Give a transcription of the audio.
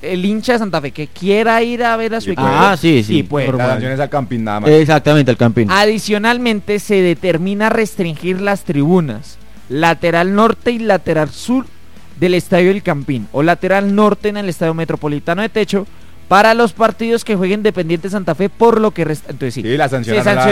el hincha de Santa Fe que quiera ir a ver a su equipo. Sí. Y puede. La sanción es al Campín nada más. Exactamente, al Campín. Adicionalmente, se determina restringir las tribunas lateral norte y lateral sur del Estadio del Campín, o lateral norte en el Estadio Metropolitano de Techo, para los partidos que juegue Independiente Santa Fe, por lo que resta. Entonces Sí, la sanción se sanciona